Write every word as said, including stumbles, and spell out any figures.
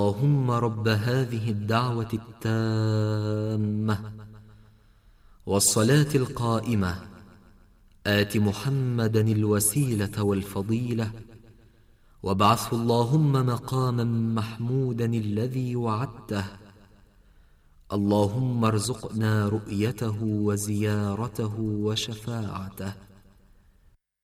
اللهم رب هذه الدعوة التامة والصلاة القائمة آت محمدا الوسيلة والفضيلة وابعثه اللهم مقاما محمودا الذي وعدته. اللهم ارزقنا رؤيته وزيارته وشفاعته.